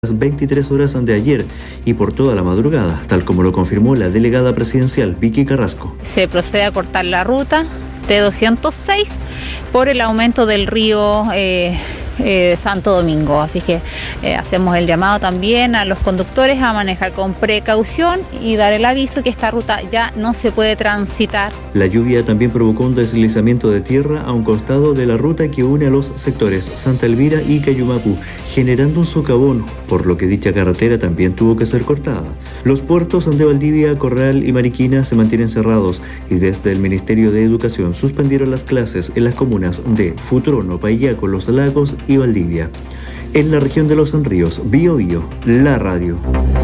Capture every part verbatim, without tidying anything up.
las veintitrés horas de ayer y por toda la madrugada, tal como lo confirmó la delegada presidencial Vicky Carrasco. Se procede a cortar la ruta T doscientos seis por el aumento del río eh, eh, Santo Domingo, así que eh, hacemos el llamado también a los conductores a manejar con precaución y dar el aviso que esta ruta ya no se puede transitar. La lluvia también provocó un deslizamiento de tierra a un costado de la ruta que une a los sectores Santa Elvira y Cayumapu, generando un socavón, por lo que dicha carretera también tuvo que ser cortada. Los puertos de Valdivia, Corral y Mariquina se mantienen cerrados y desde el Ministerio de Educación suspendieron las clases en las comunas de Futrono, Paillaco, Los Lagos y Valdivia. En la región de Los Ríos, Bio Bio, la radio.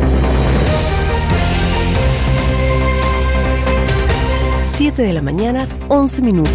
siete de la mañana, once minutos.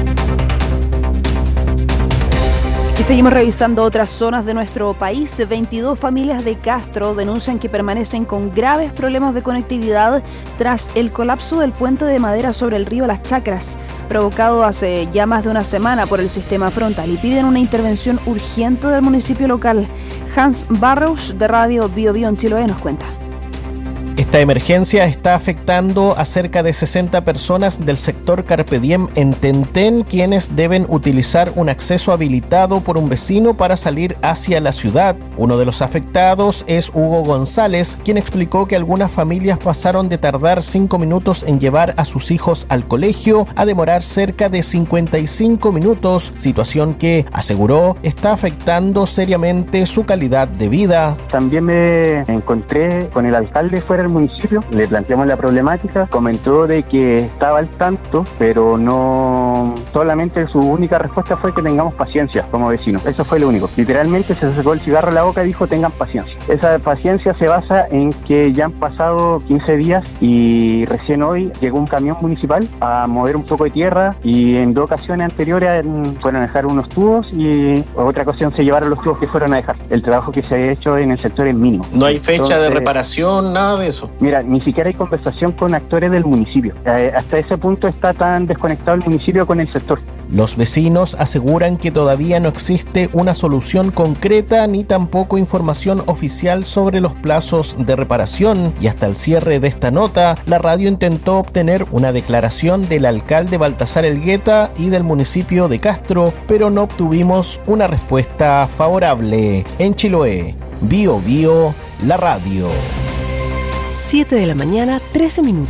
Y seguimos revisando otras zonas de nuestro país. veintidós familias de Castro denuncian que permanecen con graves problemas de conectividad tras el colapso del puente de madera sobre el río Las Chacras, provocado hace ya más de una semana por el sistema frontal, y piden una intervención urgente del municipio local. Hans Barros, de Radio Bio Bio en Chiloé, nos cuenta. Esta emergencia está afectando a cerca de sesenta personas del sector Carpe Diem en Tentén, quienes deben utilizar un acceso habilitado por un vecino para salir hacia la ciudad. Uno de los afectados es Hugo González, quien explicó que algunas familias pasaron de tardar cinco minutos en llevar a sus hijos al colegio a demorar cerca de cincuenta y cinco minutos, situación que, aseguró, está afectando seriamente su calidad de vida. También me encontré con el alcalde fuera del municipio, le planteamos la problemática, comentó de que estaba al tanto, pero no, solamente su única respuesta fue que tengamos paciencia como vecinos. Eso fue lo único. Literalmente se sacó el cigarro a la boca y dijo tengan paciencia. Esa paciencia se basa en que ya han pasado quince días y recién hoy llegó un camión municipal a mover un poco de tierra, y en dos ocasiones anteriores fueron a dejar unos tubos y otra ocasión se llevaron los tubos que fueron a dejar. El trabajo que se ha hecho en el sector es mínimo. ¿No hay fecha Entonces, de reparación, nada de eso? Mira, ni siquiera hay conversación con actores del municipio. Eh, hasta ese punto está tan desconectado el municipio con el sector. Los vecinos aseguran que todavía no existe una solución concreta ni tampoco información oficial sobre los plazos de reparación, y hasta el cierre de esta nota, la radio intentó obtener una declaración del alcalde Baltasar Elgueta y del municipio de Castro, pero no obtuvimos una respuesta favorable. En Chiloé, Bio Bio, la radio. siete de la mañana, trece minutos.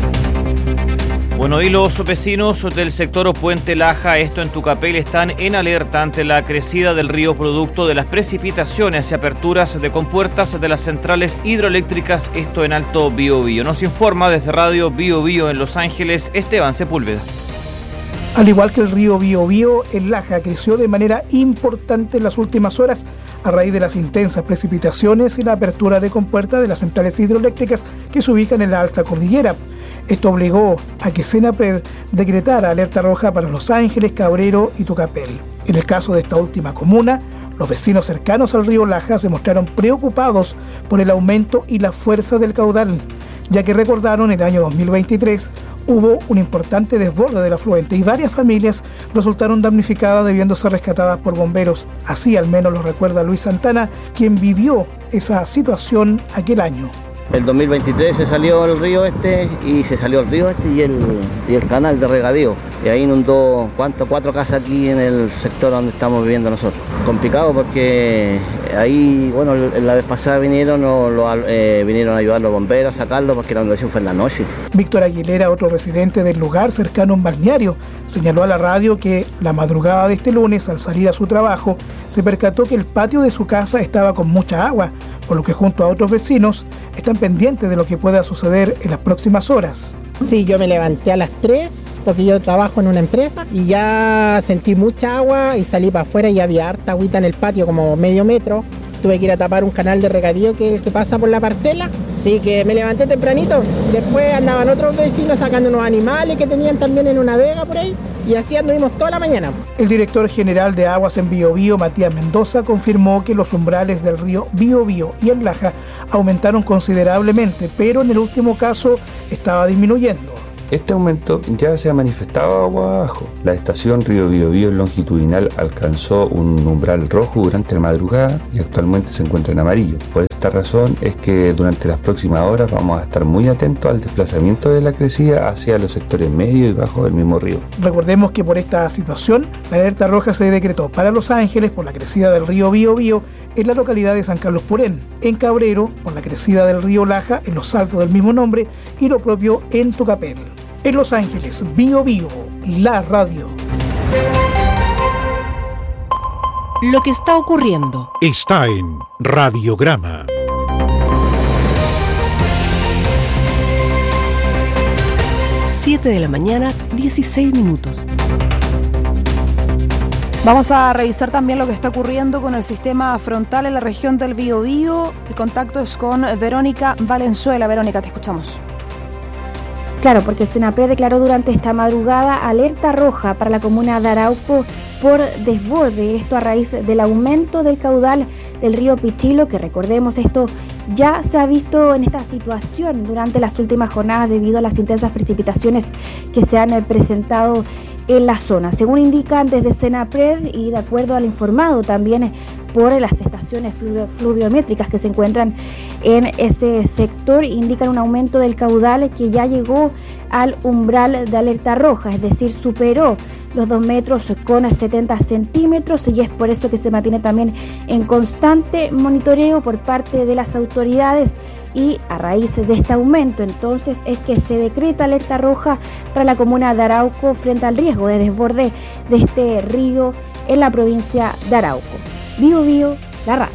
Bueno, y los vecinos del sector Puente Laja, esto en Tucapel, están en alerta ante la crecida del río producto de las precipitaciones y aperturas de compuertas de las centrales hidroeléctricas, esto en Alto Biobío. Nos informa desde Radio Bio Bio en Los Ángeles, Esteban Sepúlveda. Al igual que el río Biobío, el Laja creció de manera importante en las últimas horas a raíz de las intensas precipitaciones y la apertura de compuertas de las centrales hidroeléctricas que se ubican en la alta cordillera. Esto obligó a que Senapred decretara alerta roja para Los Ángeles, Cabrero y Tucapel. En el caso de esta última comuna, los vecinos cercanos al río Laja se mostraron preocupados por el aumento y la fuerza del caudal, ya que recordaron el año dos mil veintitrés hubo un importante desborde del afluente y varias familias resultaron damnificadas debiendo ser rescatadas por bomberos. Así al menos lo recuerda Luis Santana, quien vivió esa situación aquel año. El dos mil veintitrés se salió el río este y se salió el río este y el, y el canal de regadío. Y ahí inundó ¿cuánto? cuatro casas aquí en el sector donde estamos viviendo nosotros. Complicado porque ahí, bueno, la vez pasada vinieron, o lo, eh, vinieron a ayudar los bomberos a sacarlo porque la inundación fue en la noche. Víctor Aguilera, otro residente del lugar cercano a un balneario, señaló a la radio que la madrugada de este lunes, al salir a su trabajo, se percató que el patio de su casa estaba con mucha agua, por lo que junto a otros vecinos están pendientes de lo que pueda suceder en las próximas horas. Sí, yo me levanté a las tres porque yo trabajo en una empresa y ya sentí mucha agua y salí para afuera y había harta agüita en el patio, como medio metro. Tuve que ir a tapar un canal de regadío que, que pasa por la parcela. Sí, que me levanté tempranito. Después andaban otros vecinos sacando unos animales que tenían también en una vega por ahí. Y así anduvimos toda la mañana. El director general de Aguas en Biobío, Matías Mendoza, confirmó que los umbrales del río Biobío y el Laja aumentaron considerablemente, pero en el último caso estaba disminuyendo. Este aumento ya se ha manifestado agua abajo. La estación Río Biobío longitudinal alcanzó un umbral rojo durante la madrugada y actualmente se encuentra en amarillo. Por esta razón es que durante las próximas horas vamos a estar muy atentos al desplazamiento de la crecida hacia los sectores medio y bajo del mismo río. Recordemos que por esta situación, la alerta roja se decretó para Los Ángeles por la crecida del río Biobío en la localidad de San Carlos Purén, en Cabrero por la crecida del río Laja en los saltos del mismo nombre y lo propio en Tucapel. En Los Ángeles, Biobío, la radio. Lo que está ocurriendo está en Radiograma. siete de la mañana, dieciséis minutos. Vamos a revisar también lo que está ocurriendo con el sistema frontal en la región del Biobío. El contacto es con Verónica Valenzuela. Verónica, te escuchamos. Claro, porque el SENAPRED declaró durante esta madrugada alerta roja para la comuna de Arauco por desborde, esto a raíz del aumento del caudal del río Pichilo, que recordemos esto ya se ha visto en esta situación durante las últimas jornadas debido a las intensas precipitaciones que se han presentado en la zona. Según indican desde SENAPRED y de acuerdo al informado también por las estaciones fluviométricas que se encuentran en ese sector, indican un aumento del caudal que ya llegó al umbral de alerta roja, es decir, superó los dos metros con setenta centímetros y es por eso que se mantiene también en constante monitoreo por parte de las autoridades. Y a raíz de este aumento, entonces, es que se decreta alerta roja para la comuna de Arauco frente al riesgo de desborde de este río en la provincia de Arauco. Biobío, la radio.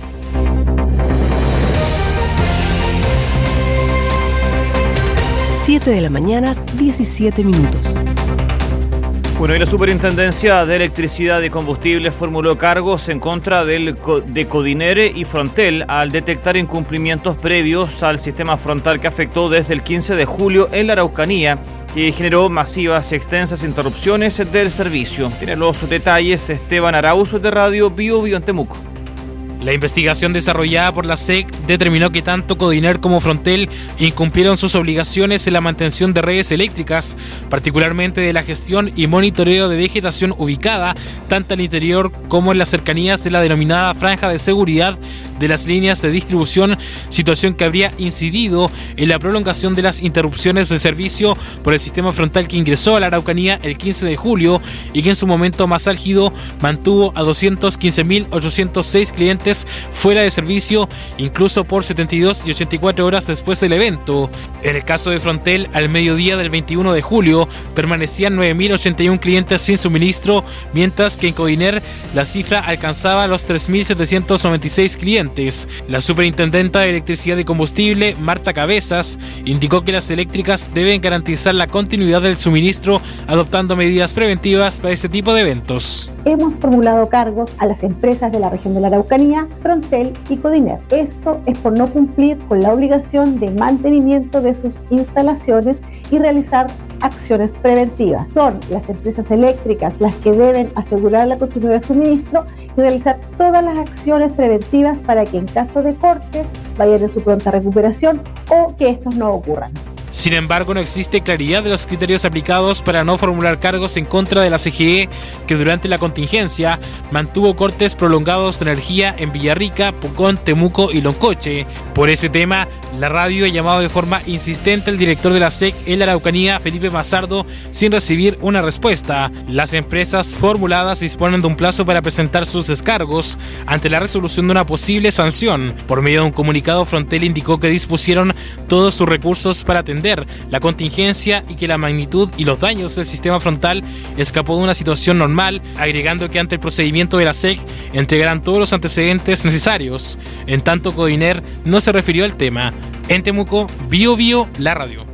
siete de la mañana, diecisiete minutos. Bueno, y la Superintendencia de Electricidad y Combustibles formuló cargos en contra del, de Codinere y Frontel al detectar incumplimientos previos al sistema frontal que afectó desde el quince de julio en la Araucanía y generó masivas y extensas interrupciones del servicio. Tiene los detalles Esteban Arauz de Radio Biobío en Temuco. La investigación desarrollada por la S E C determinó que tanto Codiner como Frontel incumplieron sus obligaciones en la mantención de redes eléctricas, particularmente de la gestión y monitoreo de vegetación ubicada tanto al interior como en las cercanías de la denominada franja de seguridad de las líneas de distribución, situación que habría incidido en la prolongación de las interrupciones de servicio por el sistema frontal que ingresó a la Araucanía el quince de julio y que en su momento más álgido mantuvo a doscientos quince mil ochocientos seis clientes fuera de servicio, incluso por setenta y dos y ochenta y cuatro horas después del evento. En el caso de Frontel, al mediodía del veintiuno de julio permanecían nueve mil ochenta y uno clientes sin suministro, mientras que en Codiner la cifra alcanzaba los tres mil setecientos noventa y seis clientes. La superintendenta de Electricidad y Combustible, Marta Cabezas, indicó que las eléctricas deben garantizar la continuidad del suministro adoptando medidas preventivas para este tipo de eventos. Hemos formulado cargos a las empresas de la región de la Araucanía, Frontel y Codiner. Esto es por no cumplir con la obligación de mantenimiento de sus instalaciones y realizar acciones preventivas. Son las empresas eléctricas las que deben asegurar la continuidad de suministro y realizar todas las acciones preventivas para que en caso de corte vayan en su pronta recuperación o que estos no ocurran. Sin embargo, no existe claridad de los criterios aplicados para no formular cargos en contra de la C G E, que durante la contingencia mantuvo cortes prolongados de energía en Villarrica, Pucón, Temuco y Loncoche. Por ese tema, la radio ha llamado de forma insistente al director de la S E C en la Araucanía, Felipe Mazardo, sin recibir una respuesta. Las empresas formuladas disponen de un plazo para presentar sus descargos ante la resolución de una posible sanción. Por medio de un comunicado, Frontel indicó que dispusieron todos sus recursos para atender la contingencia y que la magnitud y los daños del sistema frontal escapó de una situación normal, agregando que ante el procedimiento de la S E C entregarán todos los antecedentes necesarios. En tanto, Codiner no se refirió al tema. En Temuco, Biobío, la radio.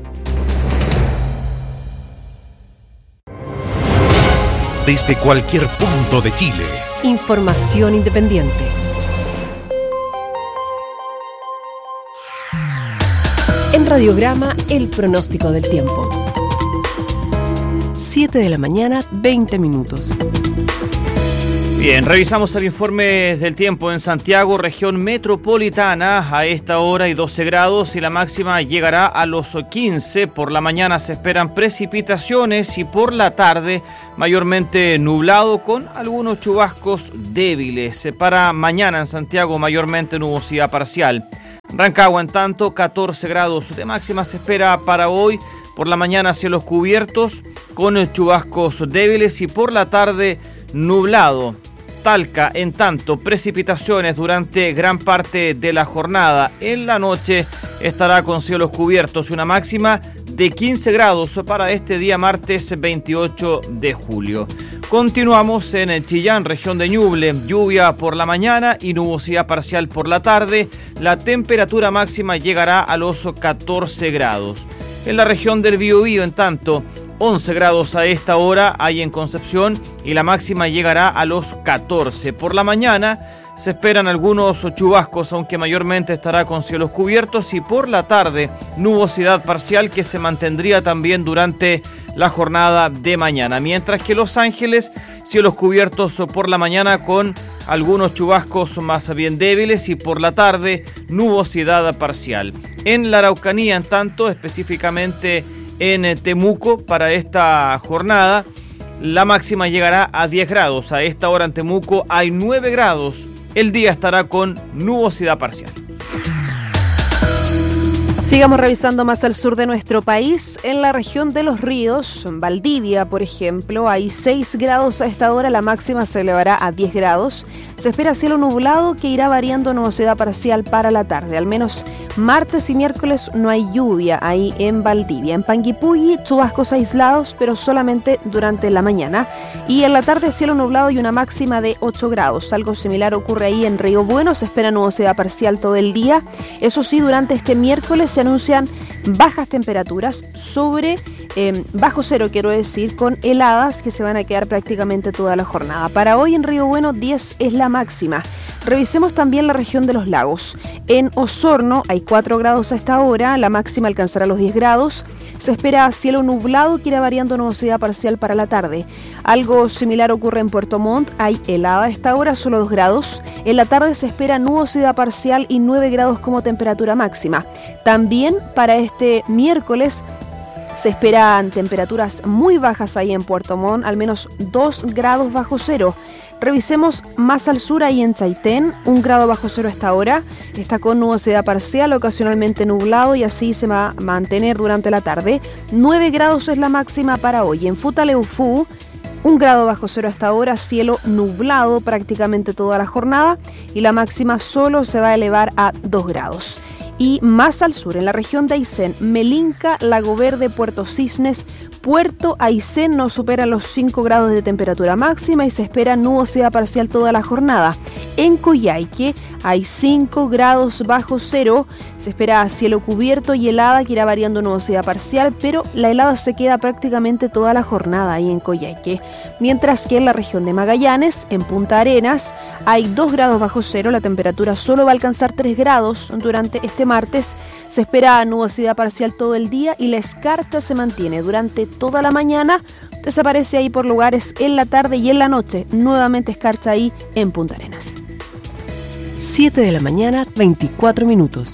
Desde cualquier punto de Chile. Información independiente. En Radiograma, el pronóstico del tiempo. siete de la mañana, veinte minutos. Bien, revisamos el informe del tiempo en Santiago, región metropolitana. A esta hora hay doce grados y la máxima llegará a los quince. Por la mañana se esperan precipitaciones y por la tarde mayormente nublado con algunos chubascos débiles. Para mañana en Santiago mayormente nubosidad parcial. Rancagua en tanto catorce grados de máxima se espera para hoy. Por la mañana cielos cubiertos con chubascos débiles y por la tarde nublado. Talca, en tanto, precipitaciones durante gran parte de la jornada. En la noche estará con cielos cubiertos y una máxima de quince grados para este día martes veintiocho de julio. Continuamos en Chillán, región de Ñuble. Lluvia por la mañana y nubosidad parcial por la tarde. La temperatura máxima llegará a los catorce grados. En la región del Biobío, en tanto, once grados a esta hora hay en Concepción y la máxima llegará a los catorce. Por la mañana se esperan algunos chubascos, aunque mayormente estará con cielos cubiertos y por la tarde nubosidad parcial que se mantendría también durante la jornada de mañana. Mientras que Los Ángeles, cielos cubiertos por la mañana con algunos chubascos más bien débiles y por la tarde nubosidad parcial. En la Araucanía, en tanto, específicamente en Temuco, para esta jornada, la máxima llegará a diez grados. A esta hora en Temuco hay nueve grados. El día estará con nubosidad parcial. Sigamos revisando más al sur de nuestro país. En la región de Los Ríos, en Valdivia, por ejemplo, hay seis grados a esta hora, la máxima se elevará a diez grados. Se espera cielo nublado que irá variando nubosidad parcial para la tarde. Al menos martes y miércoles no hay lluvia ahí en Valdivia. En Panguipulli, chubascos aislados, pero solamente durante la mañana. Y en la tarde cielo nublado y una máxima de ocho grados. Algo similar ocurre ahí en Río Bueno. Se espera nubosidad parcial todo el día. Eso sí, durante este miércoles se anuncian bajas temperaturas sobre eh, bajo cero, quiero decir, con heladas que se van a quedar prácticamente toda la jornada. Para hoy en Río Bueno diez es la máxima. Revisemos también la región de los lagos. En Osorno hay cuatro grados a esta hora, la máxima alcanzará los diez grados. Se espera cielo nublado que irá variando nubosidad parcial para la tarde. Algo similar ocurre en Puerto Montt, hay helada a esta hora, solo dos grados. En la tarde se espera nubosidad parcial y nueve grados como temperatura máxima. También para este miércoles se esperan temperaturas muy bajas ahí en Puerto Montt, al menos dos grados bajo cero. Revisemos más al sur, ahí en Chaitén, un grado bajo cero hasta ahora. Está con nubosidad parcial, ocasionalmente nublado y así se va a mantener durante la tarde. nueve grados es la máxima para hoy. En Futaleufú, un grado bajo cero hasta ahora, cielo nublado prácticamente toda la jornada y la máxima solo se va a elevar a dos grados. Y más al sur, en la región de Aysén, Melinca, Lago Verde, Puerto Cisnes, Puerto Aysén no superan los cinco grados de temperatura máxima y se espera nubosidad parcial toda la jornada. En Coyhaique hay cinco grados bajo cero, se espera cielo cubierto y helada que irá variando nubosidad parcial, pero la helada se queda prácticamente toda la jornada ahí en Coyhaique. Mientras que en la región de Magallanes, en Punta Arenas, hay dos grados bajo cero, la temperatura solo va a alcanzar tres grados durante este martes. Se espera nubosidad parcial todo el día y la escarcha se mantiene durante toda la mañana. Desaparece ahí por lugares en la tarde y en la noche. Nuevamente escarcha ahí en Punta Arenas. siete de la mañana, veinticuatro minutos.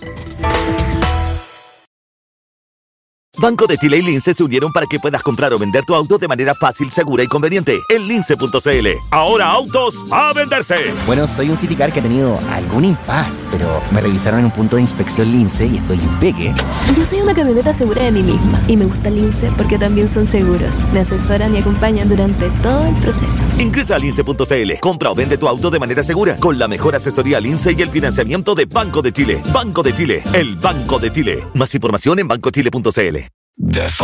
Banco de Chile y Lince se unieron para que puedas comprar o vender tu auto de manera fácil, segura y conveniente en lince punto c l. Ahora autos a venderse. Bueno, soy un Citicar que ha tenido algún impas, pero me revisaron en un punto de inspección Lince y estoy impeque. Yo soy una camioneta segura de mí misma y me gusta Lince porque también son seguros. Me asesoran y acompañan durante todo el proceso. Ingresa a lince punto c l. Compra o vende tu auto de manera segura con la mejor asesoría Lince y el financiamiento de Banco de Chile. Banco de Chile, el Banco de Chile. Más información en banco chile punto c l. The